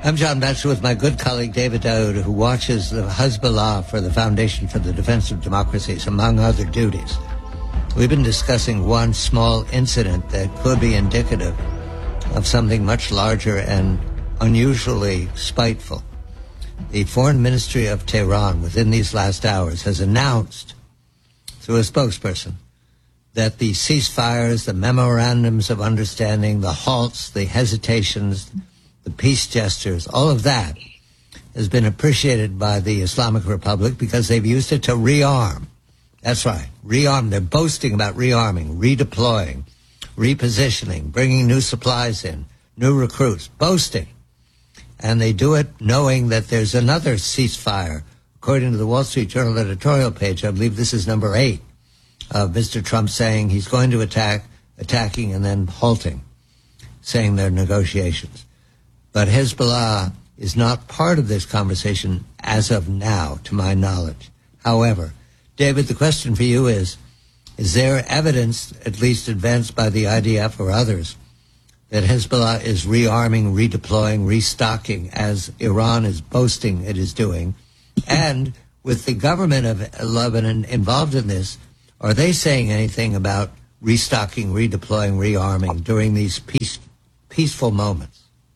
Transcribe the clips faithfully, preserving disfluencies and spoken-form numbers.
I'm John Batchelor with my good colleague David Daoud, who watches the Hezbollah for the Foundation for the Defense of Democracies, among other duties. We've been discussing one small incident that could be indicative of something much larger and unusually spiteful. The Foreign Ministry of Tehran, within these last hours, has announced, through a spokesperson, that the ceasefires, the memorandums of understanding, the halts, the hesitations, the peace gestures, all of that has been appreciated by the Islamic Republic because they've used it to rearm. That's right, rearm. They're boasting about rearming, redeploying, repositioning, bringing new supplies in, new recruits, boasting. And they do it knowing that there's another ceasefire. According to the Wall Street Journal editorial page, I believe this is number eight, of Mister Trump saying he's going to attack, attacking and then halting, saying they're negotiations. But Hezbollah is not part of this conversation as of now, to my knowledge. However, David, the question for you is, is there evidence, at least advanced by the I D F or others, that Hezbollah is rearming, redeploying, restocking, as Iran is boasting it is doing? And with the government of Lebanon involved in this, are they saying anything about restocking, redeploying, rearming during these peace, peaceful moments?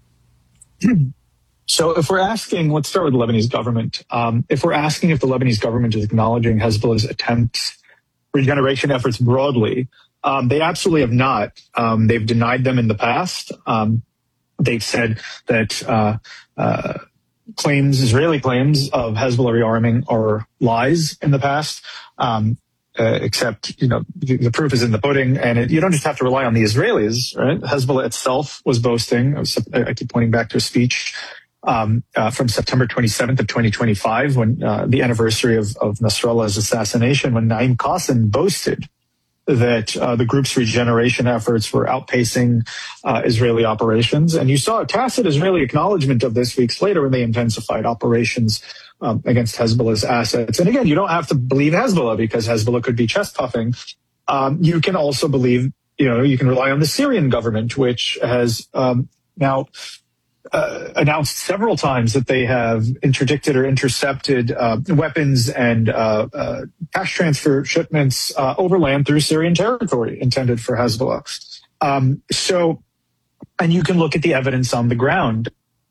So if we're asking, let's start with the Lebanese government. Um, if we're asking if the Lebanese government is acknowledging Hezbollah's attempts, regeneration efforts broadly, um, they absolutely have not. Um, they've denied them in the past. Um, they've said that uh, uh, claims, Israeli claims of Hezbollah rearming are lies in the past. Um, Uh, except, you know, the, the proof is in the pudding, and it, you don't just have to rely on the Israelis, right? Hezbollah itself was boasting. I, was, I keep pointing back to a speech um, uh, from September twenty-seventh of twenty twenty-five, when uh, the anniversary of, of Nasrallah's assassination, when Naim Qassem boasted that uh, the group's regeneration efforts were outpacing uh, Israeli operations. And you saw a tacit Israeli acknowledgement of this weeks later when they intensified operations um, against Hezbollah's assets. And again, you don't have to believe Hezbollah because Hezbollah could be chest puffing. Um, you can also believe, you know, you can rely on the Syrian government, which has um, now Uh, announced several times that they have interdicted or intercepted uh, weapons and uh, uh, cash transfer shipments uh, overland through Syrian territory intended for Hezbollah. Um, so, and you can look at the evidence on the ground.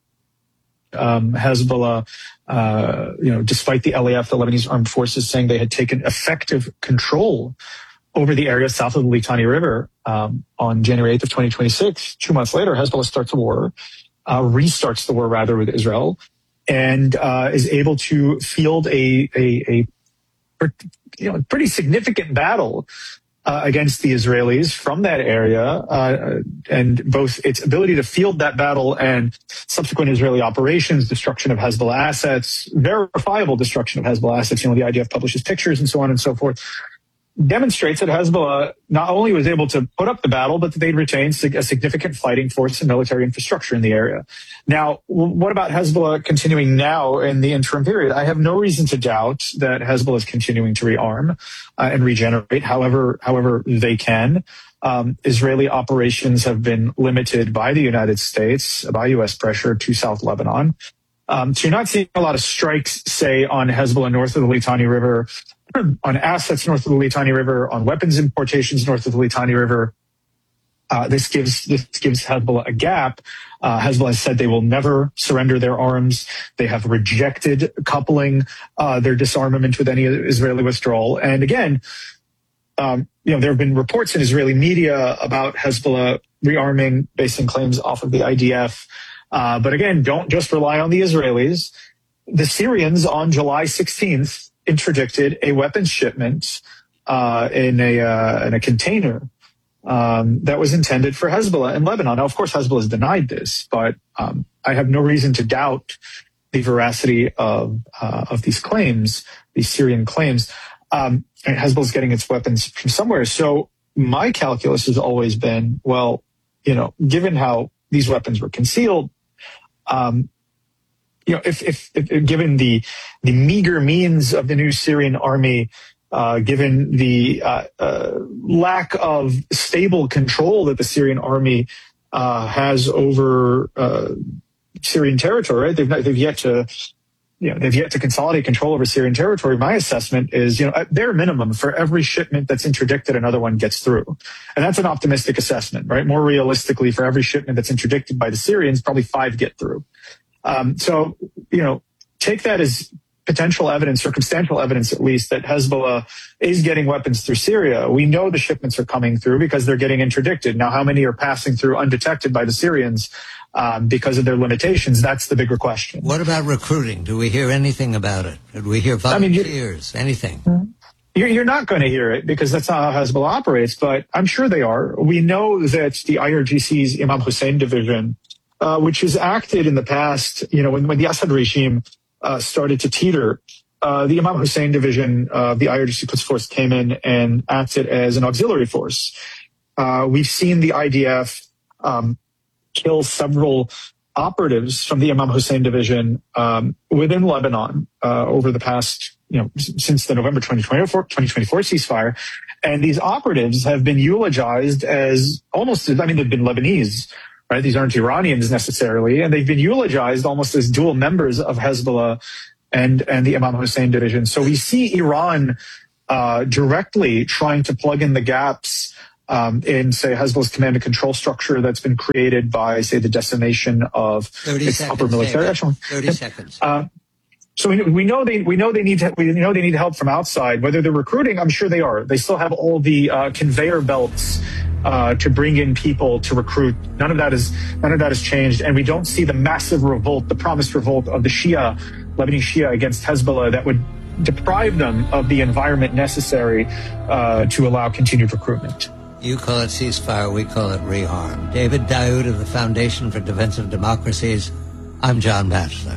Um, Hezbollah, uh, you know, despite the L A F, the Lebanese Armed Forces, saying they had taken effective control over the area south of the Litani River um, on January eighth of twenty twenty-six, two months later, Hezbollah starts a war. Uh, restarts the war rather with Israel, and uh, is able to field a, a, a you know, pretty significant battle uh, against the Israelis from that area, uh, and both its ability to field that battle and subsequent Israeli operations, destruction of Hezbollah assets, verifiable destruction of Hezbollah assets. You know, the I D F publishes pictures and so on and so forth. Demonstrates that Hezbollah not only was able to put up the battle, but that they'd retained a significant fighting force and military infrastructure in the area. Now, what about Hezbollah continuing now in the interim period? I have no reason to doubt that Hezbollah is continuing to rearm uh, and regenerate however, however they can. Um, Israeli operations have been limited by the United States, by U S pressure to South Lebanon. Um, so you're not seeing a lot of strikes, say, on Hezbollah north of the Litani River, on assets north of the Litani River, on weapons importations north of the Litani River. Uh, this gives this gives Hezbollah a gap. Uh, Hezbollah has said they will never surrender their arms. They have rejected coupling uh, their disarmament with any Israeli withdrawal. And again, um, you know, there have been reports in Israeli media about Hezbollah rearming based on claims off of the I D F. Uh, but again, don't just rely on the Israelis. The Syrians on July sixteenth interdicted a weapons shipment uh, in a uh, in a container um, that was intended for Hezbollah in Lebanon. Now, of course, Hezbollah has denied this, but um, I have no reason to doubt the veracity of uh, of these claims, these Syrian claims. Um, and Hezbollah is getting its weapons from somewhere. So my calculus has always been, well, you know, given how these weapons were concealed, um, you know, if, if, if given the the meager means of the new Syrian army, uh, given the uh, uh, lack of stable control that the Syrian army uh, has over uh, Syrian territory, right? They've not, they've yet to, you know, they've yet to consolidate control over Syrian territory. My assessment is, you know, at bare minimum, for every shipment that's interdicted, another one gets through. And that's an optimistic assessment, right? More realistically, for every shipment that's interdicted by the Syrians, probably five get through. Um, so, you know, take that as potential evidence, circumstantial evidence at least, that Hezbollah is getting weapons through Syria. We know the shipments are coming through because they're getting interdicted. Now, how many are passing through undetected by the Syrians um, because of their limitations? That's the bigger question. What about recruiting? Do we hear anything about it? Did we hear volunteers? I mean, anything? You're, you're not going to hear it because that's not how Hezbollah operates, but I'm sure they are. We know that the I R G C's Imam Hussein division, uh, which has acted in the past, you know, when, when the Assad regime uh, started to teeter, uh, the Imam Hussein division of uh, the I R G C Quds Force came in and acted as an auxiliary force. Uh, we've seen the I D F um, kill several operatives from the Imam Hussein division um, within Lebanon uh, over the past, you know, since the November twenty twenty-four ceasefire. And these operatives have been eulogized as almost, I mean, they've been Lebanese, right? These aren't Iranians necessarily. And they've been eulogized almost as dual members of Hezbollah and, and the Imam Hussein division. So we see Iran uh, directly trying to plug in the gaps Um, in, say, Hezbollah's command and control structure that's been created by, say, the decimation of its upper military echelon. thirty seconds. Uh, so we, we know they we know they need to, we know they need help from outside. Whether they're recruiting, I'm sure they are. They still have all the uh, conveyor belts uh, to bring in people to recruit. None of that is none of that has changed, and we don't see the massive revolt, the promised revolt of the Shia, Lebanese Shia against Hezbollah that would deprive them of the environment necessary uh, to allow continued recruitment. You call it ceasefire, we call it rearm. David Daoud of the Foundation for Defense of Democracies. I'm John Batchelor.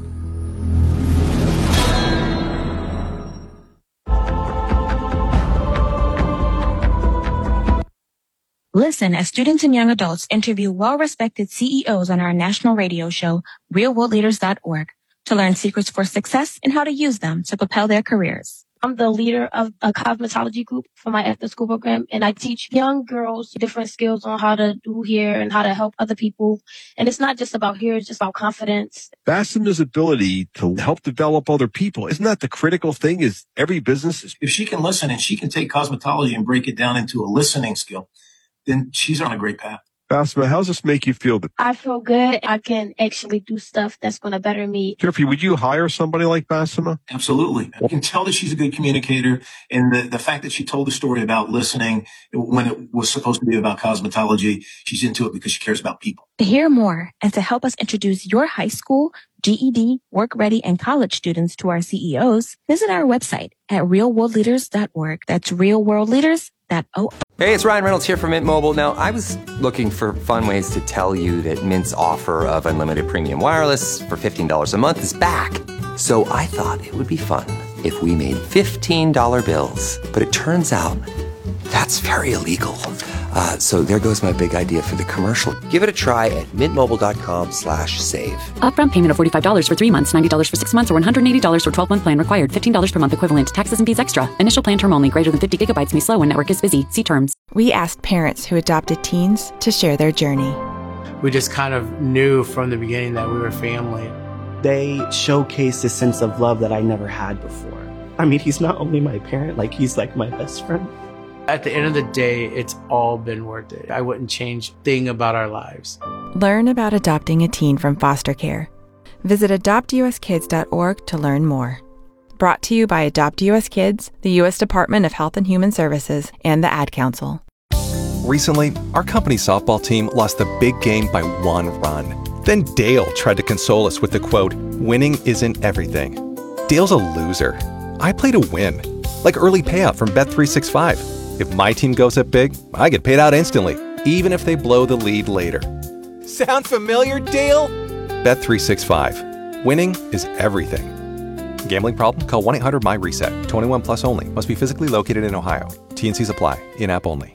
Listen as students and young adults interview well-respected C E Os on our national radio show, real world leaders dot org, to learn secrets for success and how to use them to propel their careers. I'm the leader of a cosmetology group for my after-school program, and I teach young girls different skills on how to do hair and how to help other people. And it's not just about hair, it's just about confidence. Basema's ability to help develop other people, isn't that the critical thing? Is every business is... If she can listen and she can take cosmetology and break it down into a listening skill, then she's on a great path. Basma, how does this make you feel? I feel good. I can actually do stuff that's going to better me. Jeffrey, would you hire somebody like Basma? Absolutely. You can tell that she's a good communicator. And the, the fact that she told the story about listening when it was supposed to be about cosmetology, she's into it because she cares about people. To hear more and to help us introduce your high school, G E D, work-ready, and college students to our C E Os, visit our website at real world leaders dot org. That's real world leaders dot org. Hey, it's Ryan Reynolds here from Mint Mobile. Now, I was looking for fun ways to tell you that Mint's offer of unlimited premium wireless for fifteen dollars a month is back. So I thought it would be fun if we made fifteen dollar bills. But it turns out that's very illegal. Uh, so there goes my big idea for the commercial. Give it a try at mintmobile.com slash save. Upfront payment of forty-five dollars for three months, ninety dollars for six months, or one hundred eighty dollars for twelve-month plan required. fifteen dollars per month equivalent. Taxes and fees extra. Initial plan term only. Greater than fifty gigabytes may slow when network is busy. See terms. We asked parents who adopted teens to share their journey. We just kind of knew from the beginning that we were family. They showcased a sense of love that I never had before. I mean, he's not only my parent, like he's like my best friend. At the end of the day, it's all been worth it. I wouldn't change a thing about our lives. Learn about adopting a teen from foster care. Visit adopt u s kids dot org to learn more. Brought to you by Adopt U S Kids, the U S Department of Health and Human Services, and the Ad Council. Recently, our company softball team lost the big game by one run. Then Dale tried to console us with the quote, "Winning isn't everything." Dale's a loser. I play to win, like early payout from Bet three sixty-five. If my team goes up big, I get paid out instantly, even if they blow the lead later. Sound familiar, Dale? Bet three sixty-five. Winning is everything. Gambling problem? Call one eight hundred M Y reset. twenty-one plus only. Must be physically located in Ohio. T and C's apply. In-app only.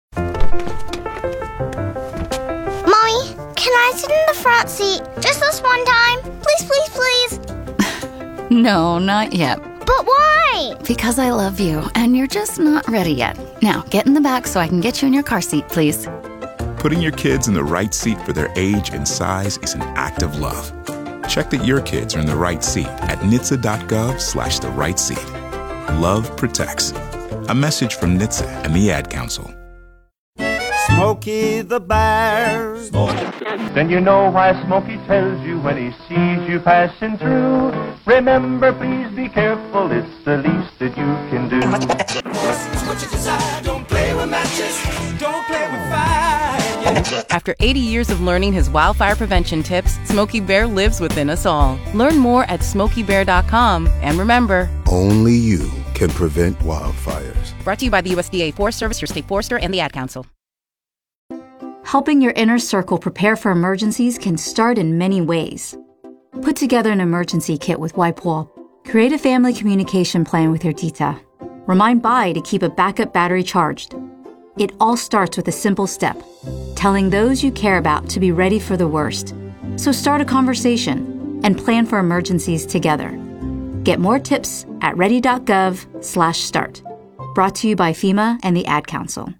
Mommy, can I sit in the front seat just this one time? Please, please, please. No, not yet. But why? Because I love you, and you're just not ready yet. Now, get in the back so I can get you in your car seat, please. Putting your kids in the right seat for their age and size is an act of love. Check that your kids are in the right seat at N H T S A dot gov slash the right seat. Love protects. A message from N H T S A and the Ad Council. Smokey the Bear. Then you know why Smokey tells you when he sees you passing through. Remember, please be careful, it's the least that you can do. What you desire, don't play with matches, don't play with fire. After eighty years of learning his wildfire prevention tips, Smokey Bear lives within us all. Learn more at smokey bear dot com. And remember, only you can prevent wildfires. Brought to you by the U S D A Forest Service, your state forester, and the Ad Council. Helping your inner circle prepare for emergencies can start in many ways. Put together an emergency kit with WipeWall. Create a family communication plan with your tita. Remind Bai to keep a backup battery charged. It all starts with a simple step, telling those you care about to be ready for the worst. So start a conversation and plan for emergencies together. Get more tips at ready dot gov slash start. Brought to you by FEMA and the Ad Council.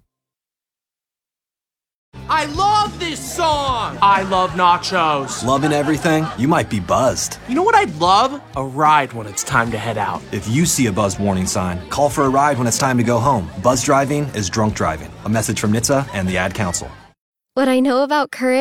I love this song! I love nachos. Loving everything? You might be buzzed. You know what I'd love? A ride when it's time to head out. If you see a buzz warning sign, call for a ride when it's time to go home. Buzz driving is drunk driving. A message from N H T S A and the Ad Council. What I know about courage